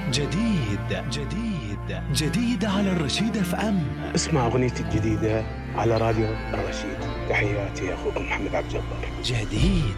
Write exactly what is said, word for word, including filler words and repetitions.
جديد جديد جديد على الرشيد اف ام. اسمع أغنيتي الجديدة على راديو الرشيد. تحياتي أخوكم محمد عبد الجبار. جديد